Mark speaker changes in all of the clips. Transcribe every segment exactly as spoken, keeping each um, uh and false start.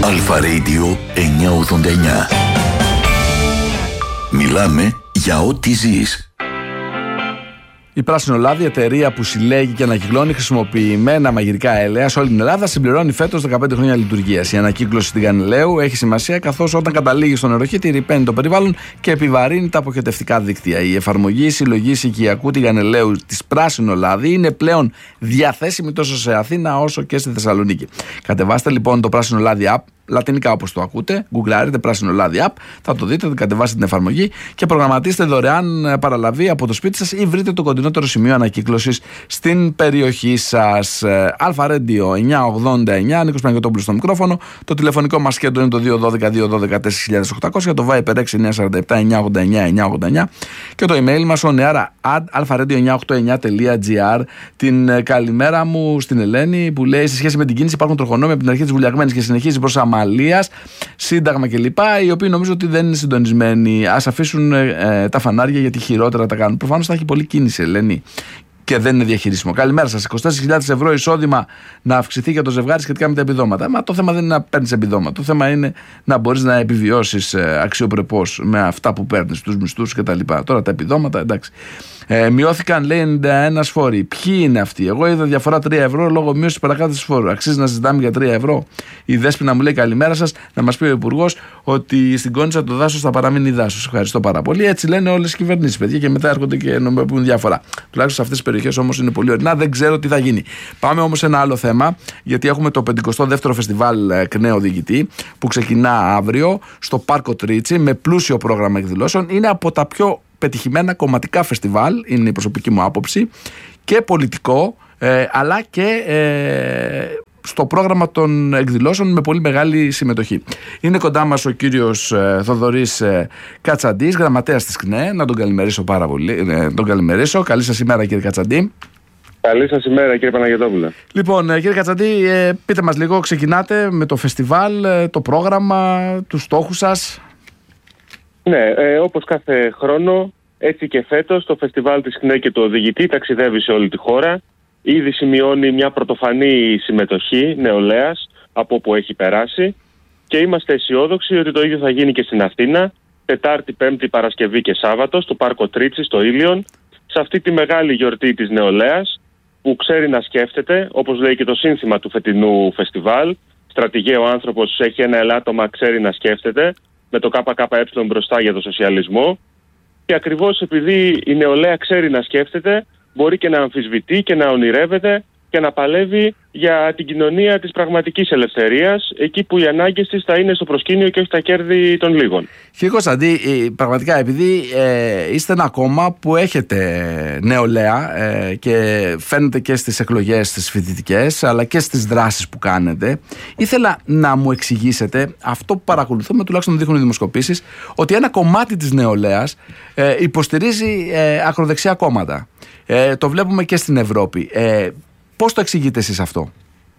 Speaker 1: Αλφα Radio εννιακόσια ογδόντα εννιά. Μιλάμε για ό,τι ζεις.
Speaker 2: Η Πράσινολάδη, εταιρεία που συλλέγει και ανακυκλώνει χρησιμοποιημένα μαγειρικά έλαια σε όλη την Ελλάδα, συμπληρώνει φέτος δεκαπέντε χρόνια λειτουργίας. Η ανακύκλωση στην Γανιλαίου έχει σημασία, καθώς όταν καταλήγει στο νεροχύτη ρυπαίνει το περιβάλλον και επιβαρύνει τα αποχετευτικά δίκτυα. Η εφαρμογή συλλογής οικιακού τη Γανιλαίου της Πράσινολάδη είναι πλέον διαθέσιμη τόσο σε Αθήνα όσο και στη Θεσσαλονίκη. Κατεβάστε λοιπόν το Πράσινολάδη app. Λατινικά όπως το ακούτε, γκουγκλάρετε Πράσινολάδη app, θα το δείτε, θα κατεβάσετε την εφαρμογή και προγραμματίστε δωρεάν παραλαβή από το σπίτι σας ή βρείτε το κοντινότερο σημείο ανακύκλωσης στην περιοχή σας. Αλφα Radio εννιακόσια ογδόντα εννιά, Νίκος Παναγιωτόπουλος στο μικρόφωνο. Το τηλεφωνικό μας κέντρο είναι το δύο ένα δύο δύο ένα δύο τέσσερα χιλιάδες οκτακόσια, το Viber έξι εννιά τέσσερα επτά εννιακόσια ογδόντα εννιά εννιακόσια ογδόντα εννιά και το email μας on air at alfaradio εννιακόσια ογδόντα εννιά τελεία gr. Την καλημέρα μου στην Ελένη που λέει: σε σχέση με την κίνηση υπάρχουν τροχονόμοι από την αρχή της βουλιαγμένης και συνεχίζει προς Αμαλίας, Σύνταγμα κλπ. Οι οποίοι νομίζω ότι δεν είναι συντονισμένοι. Ας αφήσουν ε, τα φανάρια γιατί χειρότερα τα κάνουν. Προφανώς θα έχει πολλή κίνηση, Ελένη, και δεν είναι διαχειρίσιμο. Καλημέρα σας. είκοσι τέσσερις χιλιάδες ευρώ εισόδημα να αυξηθεί για το ζευγάρι σχετικά με τα επιδόματα. Μα το θέμα δεν είναι να παίρνεις επιδόματα. Το θέμα είναι να μπορείς να επιβιώσεις ε, αξιοπρεπώς με αυτά που παίρνεις, τους μισθούς κτλ. Τώρα τα επιδόματα, εντάξει. Ε, μειώθηκαν, λέει, ενενήντα ένα φόροι. Ποιοι είναι αυτοί? Εγώ είδα διαφορά τρία ευρώ λόγω μείωσης παρακάτωσης φόρου. Αξίζει να συζητάμε για τρία ευρώ? Η Δέσποινα μου λέει: καλημέρα σας. Να μας πει ο Υπουργός ότι στην Κόνιτσα το δάσος θα παραμείνει δάσος. Ευχαριστώ πάρα πολύ. Έτσι λένε όλες οι κυβερνήσεις, παιδιά, και μετά έρχονται και νομιμοποιούν διάφορα. Τουλάχιστον σε αυτές τις περιοχές όμως είναι πολύ ορεινά. Δεν ξέρω τι θα γίνει. Πάμε όμως σε ένα άλλο θέμα, γιατί έχουμε το πενηκοστό δεύτερο φεστιβάλ ΚΝΕ Οδηγητή που ξεκινά αύριο στο Πάρκο Τρίτσι με πλούσιο πρόγραμμα εκδηλώσεων. Είναι από τα πιο πετυχημένα κομματικά φεστιβάλ, είναι η προσωπική μου άποψη, και πολιτικό, ε, αλλά και ε, στο πρόγραμμα των εκδηλώσεων με πολύ μεγάλη συμμετοχή. Είναι κοντά μας ο κύριος ε, Θοδωρής ε, Κατσαντής, γραμματέας της ΚΝΕ. Να τον καλημερίσω πάρα πολύ. Ε, τον καλημερίσω. Καλή σας ημέρα, κύριε Κατσαντή.
Speaker 3: Καλή σας ημέρα, κύριε Παναγιωτόπουλε.
Speaker 2: Λοιπόν, κύριε Κατσαντή, ε, πείτε μας λίγο, ξεκινάτε με το φεστιβάλ, ε, το πρόγραμμα, τους στόχους σας.
Speaker 3: Ναι, ε, όπως κάθε χρόνο, έτσι και φέτος το φεστιβάλ της ΚΝΕ και του Οδηγητή ταξιδεύει σε όλη τη χώρα. Ήδη σημειώνει μια πρωτοφανή συμμετοχή νεολαίας από όπου έχει περάσει και είμαστε αισιόδοξοι ότι το ίδιο θα γίνει και στην Αθήνα, Τετάρτη, Πέμπτη, Παρασκευή και Σάββατο, στο Πάρκο Τρίτσι, στο Ήλιον, σε αυτή τη μεγάλη γιορτή της νεολαίας που ξέρει να σκέφτεται, όπως λέει και το σύνθημα του φετινού φεστιβάλ. Στρατηγέ ο άνθρωπος έχει ένα ελάττωμα, ξέρει να σκέφτεται, με το ΚΚΕ μπροστά για το σοσιαλισμό. Και ακριβώς επειδή η νεολαία ξέρει να σκέφτεται, μπορεί και να αμφισβητεί και να ονειρεύεται και να παλεύει για την κοινωνία της πραγματικής ελευθερίας, εκεί που οι ανάγκες της θα είναι στο προσκήνιο και όχι τα κέρδη των λίγων.
Speaker 2: Κύριε Κωνσταντή, πραγματικά επειδή ε, είστε ένα κόμμα που έχετε νεολαία ε, και φαίνεται και στις εκλογές τις φοιτητικές αλλά και στις δράσεις που κάνετε, ήθελα να μου εξηγήσετε αυτό που παρακολουθούμε, τουλάχιστον δείχνουν οι δημοσκοπήσεις, ότι ένα κομμάτι της νεολαίας ε, υποστηρίζει ε, ακροδεξιά κόμματα. Ε, το βλέπουμε και στην Ευρώπη. Ε, πώς το εξηγείτε εσείς αυτό?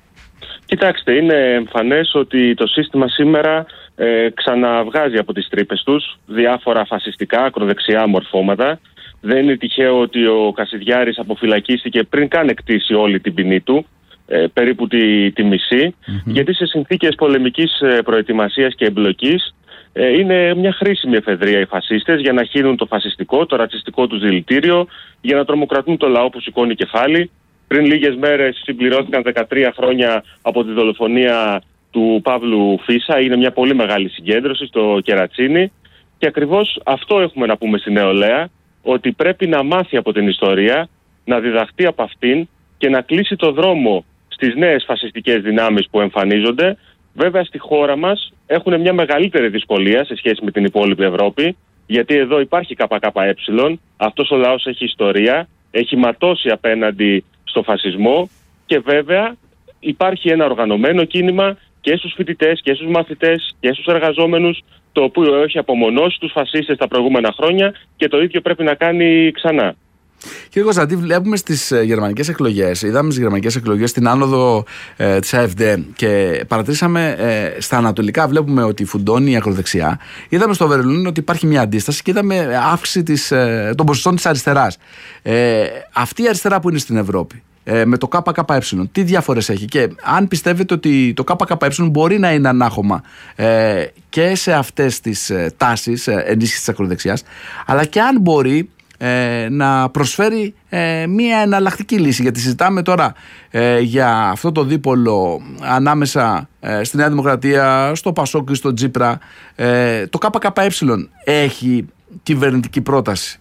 Speaker 3: Κοιτάξτε, είναι εμφανές ότι το σύστημα σήμερα ε, ξαναβγάζει από τις τρύπες τους διάφορα φασιστικά, ακροδεξιά μορφώματα. Δεν είναι τυχαίο ότι ο Κασιδιάρης αποφυλακίστηκε πριν καν εκτίσει όλη την ποινή του, ε, περίπου τη, τη μισή, mm-hmm. γιατί σε συνθήκες πολεμικής προετοιμασίας και εμπλοκής ε, είναι μια χρήσιμη εφεδρεία οι φασίστες για να χύνουν το φασιστικό, το ρατσιστικό τους δηλητήριο, για να τρομοκρατούν το λαό που σηκώνει κεφάλι. Πριν λίγες μέρες συμπληρώθηκαν δεκατρία χρόνια από τη δολοφονία του Παύλου Φίσα. Είναι μια πολύ μεγάλη συγκέντρωση στο Κερατσίνι. Και ακριβώς αυτό έχουμε να πούμε στη νεολαία, ότι πρέπει να μάθει από την ιστορία, να διδαχτεί από αυτήν και να κλείσει το δρόμο στις νέες φασιστικές δυνάμεις που εμφανίζονται. Βέβαια στη χώρα μας έχουν μια μεγαλύτερη δυσκολία σε σχέση με την υπόλοιπη Ευρώπη, γιατί εδώ υπάρχει ΚΚΕ, αυτός ο λαός έχει ιστορία, έχει ματώσει απέναντι στο φασισμό και βέβαια υπάρχει ένα οργανωμένο κίνημα και στους φοιτητές και στους μαθητές και στους εργαζόμενους, το οποίο έχει απομονώσει τους φασίστες τα προηγούμενα χρόνια και το ίδιο πρέπει να κάνει ξανά.
Speaker 2: Κύριε Κωνσταντή, βλέπουμε στις γερμανικές εκλογές, είδαμε στις γερμανικές εκλογές την άνοδο ε, της AfD και παρατηρήσαμε ε, στα ανατολικά, βλέπουμε ότι φουντώνει η ακροδεξιά. Είδαμε στο Βερολίνο ότι υπάρχει μια αντίσταση και είδαμε αύξηση της, ε, των ποσοστών της αριστεράς. Ε, αυτή η αριστερά που είναι στην Ευρώπη, ε, με το ΚΚΕ. Τι διαφορές έχει και αν πιστεύετε ότι το ΚΚΕ μπορεί να είναι ανάχωμα ε, και σε αυτές τις ε, τάσεις ε, ενίσχυσης της ακροδεξιάς, αλλά και αν μπορεί ε, να προσφέρει ε, μια εναλλακτική λύση. Γιατί συζητάμε τώρα ε, για αυτό το δίπολο ανάμεσα ε, στη Νέα Δημοκρατία, στο Πασόκ και στο Τζίπρα. Ε, το ΚΚΕ έχει κυβερνητική πρόταση?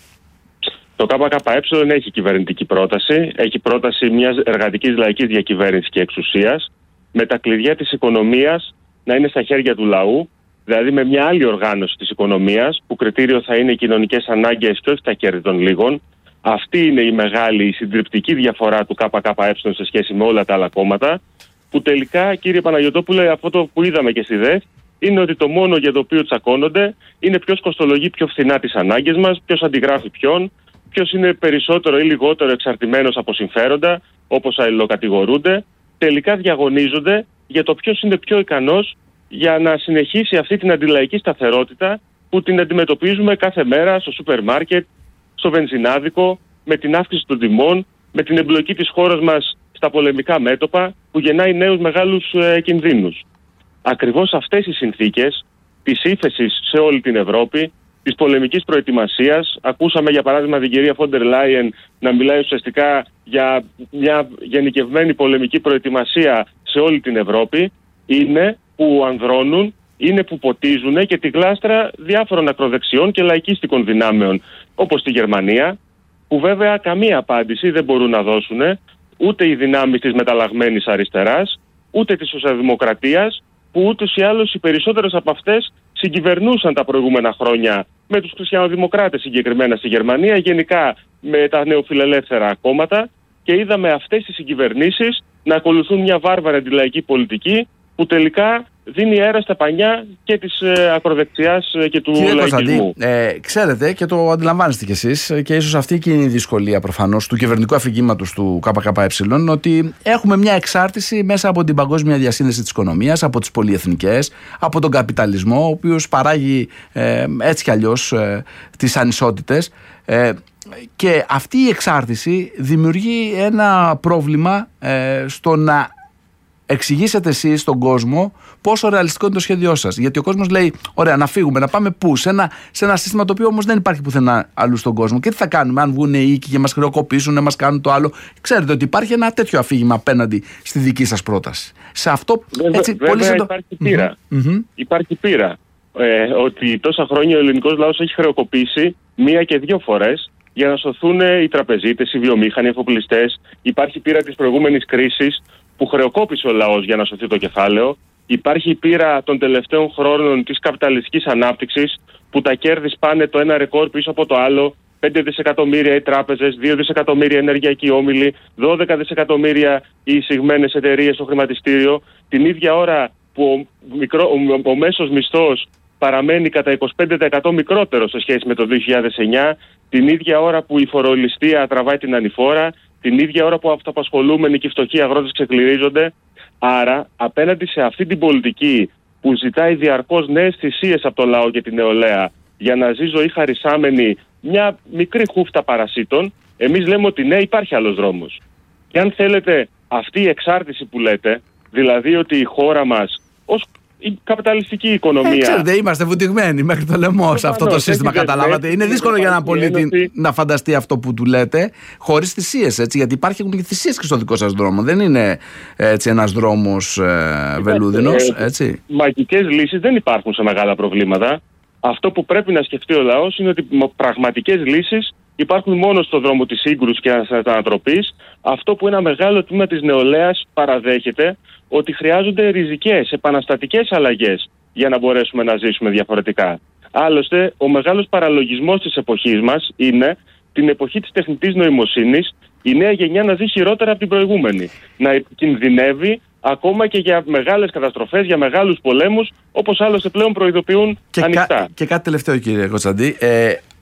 Speaker 3: Το ΚΚΕ έχει κυβερνητική πρόταση. Έχει πρόταση μιας εργατικής λαϊκής διακυβέρνησης και εξουσίας, με τα κλειδιά της οικονομίας να είναι στα χέρια του λαού, δηλαδή με μια άλλη οργάνωση της οικονομίας, που κριτήριο θα είναι οι κοινωνικές ανάγκες και όχι τα κέρδη των λίγων. Αυτή είναι η μεγάλη, η συντριπτική διαφορά του ΚΚΕ σε σχέση με όλα τα άλλα κόμματα, που τελικά, κύριε Παναγιωτόπουλε, αυτό το που είδαμε και στη ΔΕΘ, είναι ότι το μόνο για το οποίο τσακώνονται είναι ποιος κοστολογεί πιο φθηνά τις ανάγκες μας, ποιος αντιγράφει ποιον, ποιος είναι περισσότερο ή λιγότερο εξαρτημένος από συμφέροντα, όπως αλληλοκατηγορούνται. Τελικά διαγωνίζονται για το ποιος είναι πιο ικανός για να συνεχίσει αυτή την αντιλαϊκή σταθερότητα που την αντιμετωπίζουμε κάθε μέρα στο σούπερ μάρκετ, στο βενζινάδικο, με την αύξηση των τιμών, με την εμπλοκή της χώρας μας στα πολεμικά μέτωπα που γεννάει νέους μεγάλους ε, κινδύνους. Ακριβώς αυτές οι συνθήκες της ύφεσης σε όλη την Ευρώπη, της πολεμικής προετοιμασίας, ακούσαμε για παράδειγμα την κυρία Φόντερ Λάιεν να μιλάει ουσιαστικά για μια γενικευμένη πολεμική προετοιμασία σε όλη την Ευρώπη, είναι που ανδρώνουν, είναι που ποτίζουν και τη γλάστρα διάφορων ακροδεξιών και λαϊκίστικων δυνάμεων, όπως στη Γερμανία, που βέβαια καμία απάντηση δεν μπορούν να δώσουν ούτε οι δυνάμεις της μεταλλαγμένης αριστεράς, ούτε της σοσιαλδημοκρατίας, που ούτως ή άλλως οι περισσότερες από αυτές συγκυβερνούσαν τα προηγούμενα χρόνια με τους χριστιανοδημοκράτες συγκεκριμένα στη Γερμανία, γενικά με τα νεοφιλελεύθερα κόμματα, και είδαμε αυτές τις συγκυβερνήσεις να ακολουθούν μια βάρβαρη αντιλαϊκή πολιτική που τελικά δίνει αέρα στα πανιά και της ε, ακροδεξιάς ε, και του
Speaker 2: Κύριε
Speaker 3: λαϊκισμού.
Speaker 2: Ε, ξέρετε και το αντιλαμβάνεστε κι εσείς, και ίσως αυτή και είναι η δυσκολία προφανώς του κυβερνητικού αφηγήματος του ΚΚΕ, ότι έχουμε μια εξάρτηση μέσα από την παγκόσμια διασύνδεση της οικονομίας, από τις πολυεθνικές, από τον καπιταλισμό, ο οποίος παράγει ε, έτσι κι αλλιώς ε, τις ανισότητες. Ε, και αυτή η εξάρτηση δημιουργεί ένα πρόβλημα ε, στο να εξηγήσετε εσείς στον κόσμο πόσο ρεαλιστικό είναι το σχέδιό σας. Γιατί ο κόσμος λέει: ωραία, να φύγουμε, να πάμε πού? Σε ένα, σε ένα σύστημα το οποίο όμως δεν υπάρχει πουθενά αλλού στον κόσμο. Και τι θα κάνουμε, αν βγουν οι οίκοι και μας χρεοκοπήσουν, να μας κάνουν το άλλο? Ξέρετε ότι υπάρχει ένα τέτοιο αφήγημα απέναντι στη δική σας πρόταση. Σε αυτό έτσι,
Speaker 3: βέβαια,
Speaker 2: πολύ σύντομα.
Speaker 3: Υπάρχει πείρα.
Speaker 2: Mm-hmm.
Speaker 3: Υπάρχει πείρα ε, ότι τόσα χρόνια ο ελληνικός λαός έχει χρεοκοπήσει μία και δύο φορές για να σωθούν οι τραπεζίτες, οι βιομήχανοι, οι εφοπλιστές. Υπάρχει πείρα της προηγούμενης κρίσης που χρεοκόπησε ο λαός για να σωθεί το κεφάλαιο. Υπάρχει η πείρα των τελευταίων χρόνων της καπιταλιστικής ανάπτυξης, που τα κέρδη σπάνε το ένα ρεκόρ πίσω από το άλλο. πέντε δισεκατομμύρια οι τράπεζες, δύο δισεκατομμύρια ενεργειακοί όμιλοι, δώδεκα δισεκατομμύρια οι εισηγμένες εταιρείες στο χρηματιστήριο. Την ίδια ώρα που ο, μικρό, ο, ο μέσος μισθός παραμένει κατά είκοσι πέντε τοις εκατό μικρότερο σε σχέση με το δύο χιλιάδες εννιά, την ίδια ώρα που η φορολιστία τραβάει την ανηφόρα, την ίδια ώρα που αυτοαπασχολούμενοι και οι φτωχοί αγρότες ξεκληρίζονται. Άρα, απέναντι σε αυτή την πολιτική που ζητάει διαρκώς νέες θυσίες από το λαό και την νεολαία για να ζει ζωή χαρισάμενη μια μικρή χούφτα παρασίτων, εμείς λέμε ότι ναι, υπάρχει άλλος δρόμος. Και αν θέλετε, αυτή η εξάρτηση που λέτε, δηλαδή ότι η χώρα μας ως η καπιταλιστική οικονομία.
Speaker 2: Ε, ξέρετε, είμαστε βουτυγμένοι μέχρι το λαιμό σε αυτό το σύστημα, καταλάβατε. Είναι δύσκολο για έναν πολίτη να φανταστεί αυτό που του λέτε, χωρίς θυσίες, έτσι. Γιατί υπάρχουν και θυσίες και στο δικό σας δρόμο. Δεν είναι έτσι ένας δρόμος ε, βελούδινος, έτσι.
Speaker 3: Μαγικές λύσεις δεν υπάρχουν σε μεγάλα προβλήματα. Αυτό που πρέπει να σκεφτεί ο λαός είναι ότι πραγματικές λύσεις υπάρχουν μόνο στον δρόμο της σύγκρουσης και της ανατροπής. Αυτό που ένα μεγάλο τμήμα της νεολαίας παραδέχεται, ότι χρειάζονται ριζικές, επαναστατικές αλλαγές για να μπορέσουμε να ζήσουμε διαφορετικά. Άλλωστε, ο μεγάλος παραλογισμός της εποχής μας είναι την εποχή της τεχνητής νοημοσύνης, η νέα γενιά να ζει χειρότερα από την προηγούμενη. Να κινδυνεύει ακόμα και για μεγάλες καταστροφές, για μεγάλους πολέμους, όπως άλλωστε πλέον προειδοποιούν
Speaker 2: και
Speaker 3: ανοιχτά.
Speaker 2: Κα, και κάτι τελευταίο, κύριε Κωνσταντή. Ε,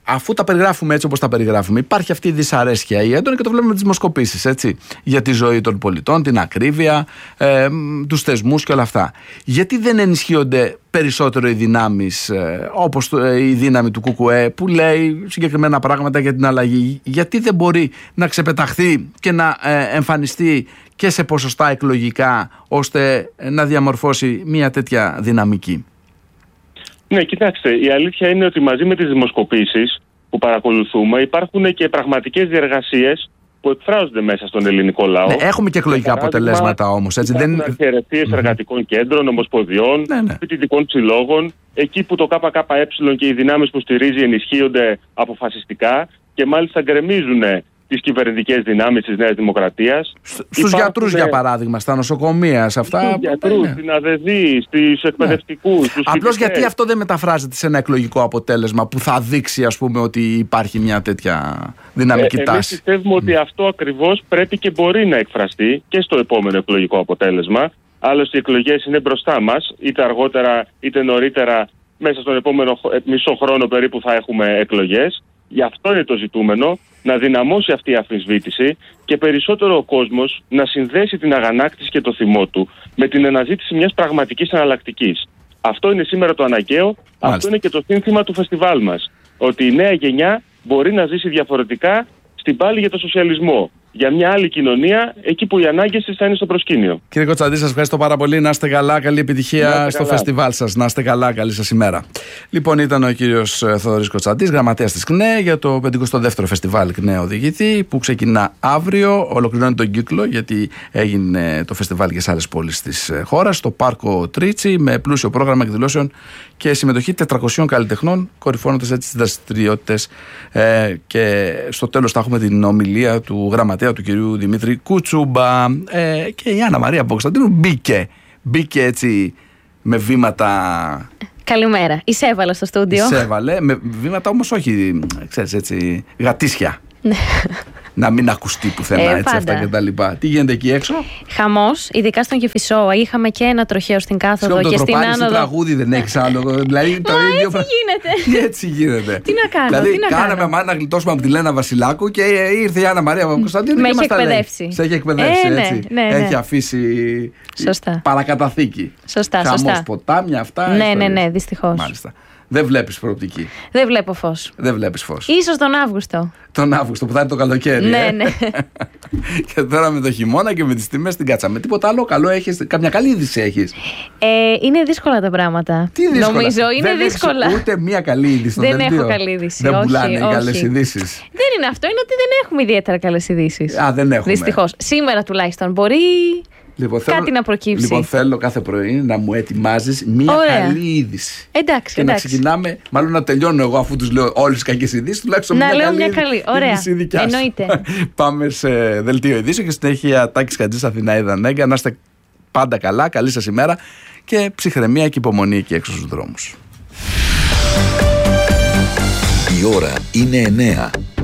Speaker 2: αφού τα περιγράφουμε έτσι όπως τα περιγράφουμε, υπάρχει αυτή η δυσαρέσκεια, η έντονη, και το βλέπουμε με τις δημοσκοπήσεις, έτσι, για τη ζωή των πολιτών, την ακρίβεια, ε, τους θεσμούς και όλα αυτά. Γιατί δεν ενισχύονται περισσότερο οι δυνάμεις, ε, όπως το, ε, η δύναμη του ΚΚΕ που λέει συγκεκριμένα πράγματα για την αλλαγή? Γιατί δεν μπορεί να ξεπεταχθεί και να ε, εμφανιστεί και σε ποσοστά εκλογικά, ώστε να διαμορφώσει μια τέτοια δυναμική?
Speaker 3: Ναι, κοιτάξτε, η αλήθεια είναι ότι μαζί με τις δημοσκοπήσεις που παρακολουθούμε υπάρχουν και πραγματικές διεργασίες που εκφράζονται μέσα στον ελληνικό λαό.
Speaker 2: Ναι, έχουμε και εκλογικά αποτελέσματα όμως. Έτσι,
Speaker 3: δεν... Αρχιερευτίες mm-hmm. εργατικών κέντρων, ομοσποδιών, ναι, ναι. φοιτητικών συλλόγων, εκεί που το ΚΚΕ και οι δυνάμεις που στηρίζει ενισχύονται αποφασιστικά και μάλιστα γκρεμίζουν τις κυβερνητικές δυνάμεις της Νέας Δημοκρατίας.
Speaker 2: Στους Υπάρχουν... γιατρούς, για παράδειγμα, στα νοσοκομεία, σε αυτά.
Speaker 3: Στους γιατρούς, ναι. στην ΑΔΕΔΗ, στους εκπαιδευτικούς. Ναι.
Speaker 2: Απλώς γιατί αυτό δεν μεταφράζεται σε ένα εκλογικό αποτέλεσμα που θα δείξει, ας πούμε, ότι υπάρχει μια τέτοια δυναμική ε, τάση?
Speaker 3: Εμείς πιστεύουμε mm. ότι αυτό ακριβώς πρέπει και μπορεί να εκφραστεί και στο επόμενο εκλογικό αποτέλεσμα. Άλλωστε, οι εκλογές είναι μπροστά μας, είτε αργότερα είτε νωρίτερα, μέσα στον επόμενο μισό χρόνο περίπου θα έχουμε εκλογές. Γι' αυτό είναι το ζητούμενο, να δυναμώσει αυτή η αμφισβήτηση και περισσότερο ο κόσμος να συνδέσει την αγανάκτηση και το θυμό του με την αναζήτηση μιας πραγματικής εναλλακτικής. Αυτό είναι σήμερα το αναγκαίο, Μάλιστα. αυτό είναι και το σύνθημα του φεστιβάλ μας. Ότι η νέα γενιά μπορεί να ζήσει διαφορετικά στην πάλη για το σοσιαλισμό. Για μια άλλη κοινωνία, εκεί που οι ανάγκες της θα είναι στο προσκήνιο.
Speaker 2: Κύριε Κοτσαντή, σας ευχαριστώ πάρα πολύ. Να είστε καλά. Καλή επιτυχία στο καλά. φεστιβάλ σας. Να είστε καλά. Καλή σας ημέρα. Λοιπόν, ήταν ο κύριος Θοδωρής Κοτσαντής, γραμματέας της ΚΝΕ, για το πενηκοστό δεύτερο φεστιβάλ ΚΝΕ Οδηγητή, που ξεκινά αύριο. Ολοκληρώνει τον κύκλο, γιατί έγινε το φεστιβάλ και σε άλλες πόλεις της χώρας, στο Πάρκο Τρίτσι, με πλούσιο πρόγραμμα εκδηλώσεων και συμμετοχή τετρακοσίων καλλιτεχνών, κορυφώνοντας έτσι τις δραστηριότητες. Ε, και στο τέλος θα έχουμε την ομιλία του γραμματέα, του κυρίου Δημήτρη Κουτσούμπα, ε, και η Άννα Μαρία Παπακοσταντίνου μπήκε, μπήκε έτσι με βήματα. Καλημέρα. Εισέβαλε στο στούντιο. Εισέβαλε, με βήματα όμως όχι, ξέρεις, έτσι, γατήσια. Να μην ακουστεί πουθενά, ε, έτσι, αυτά και τα λοιπά. Τι γίνεται εκεί έξω? Χαμός, ειδικά στον Κηφισό. Είχαμε και ένα τροχαίο στην κάθοδο. Συγγνώμη, και στην άνοδο. Το τραγούδι δεν έχεις άλλο. Δηλαδή, το Μα ίδιο... έτσι γίνεται. Έτσι γίνεται. Τι να κάνω, δηλαδή, τι να κάναμε κάνω. Μάνα να γλιτώσουμε από τη Λένα Βασιλάκου και ήρθε η Άννα Μαρία Παπακοσταντίνου. Με έχει εκπαιδεύσει. Σε έχει εκπαιδεύσει, ε, έτσι. Ναι, ναι, ναι. Έχει αφήσει σωστά. Παρακαταθήκη. Σωστά, Χαμός, σωστά. Ποτάμια, αυτά. Ναι, ναι, ναι, δυστυχώς. Μάλιστα. Δεν βλέπεις προοπτική. Δεν βλέπω φως. Δεν βλέπεις φως. Ίσως τον Αύγουστο. Τον Αύγουστο που θα είναι το καλοκαίρι. Ναι, ε? ναι. Και τώρα με το χειμώνα και με τις τιμές την κάτσαμε. Τίποτα άλλο καλό έχεις? Καμιά καλή είδηση έχεις? Ε, είναι δύσκολα τα πράγματα. Τι δύσκολα? Νομίζω είναι δεν δύσκολα. Έχεις ούτε μία καλή είδηση. Δεν έχω καλή είδηση. Δεν πουλάνε οι καλές ειδήσεις. Δεν είναι αυτό. Είναι ότι δεν έχουμε ιδιαίτερα καλές ειδήσεις. Α, δεν έχουμε. Δυστυχώς. Σήμερα τουλάχιστον μπορεί. Λοιπόν, κάτι θέλω, να προκύψει. Λοιπόν, θέλω κάθε πρωί να μου ετοιμάζεις μία Ωραία. καλή είδηση. Εντάξει, και εντάξει. Να ξεκινάμε, μάλλον να τελειώνω εγώ αφού τους λέω όλες τις κακές ειδήσεις, τουλάχιστον να μία λέω καλή, μια καλή. Ωραία. Εννοείται. Πάμε σε δελτίο ειδήσεων και συνέχεια Τάκης Χατζής, Αθηναίδα Νέγκα. Να είστε πάντα καλά, καλή σας ημέρα και ψυχραιμία και υπομονή εκεί έξω στους δρόμους.
Speaker 1: Η ώρα είναι εννέα.